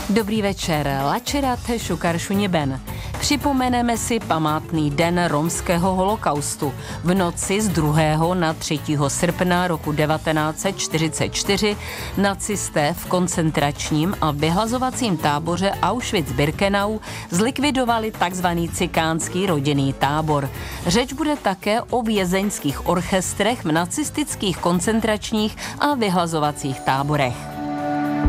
Dobrý večer, Lačerat Šukaršuně Ben. Připomeneme si památný den romského holokaustu. V noci z 2. na 3. srpna roku 1944 nacisté v koncentračním a vyhlazovacím táboře Auschwitz-Birkenau zlikvidovali tzv. Cikánský rodinný tábor. Řeč bude také o vězeňských orchestrech v nacistických koncentračních a vyhlazovacích táborech.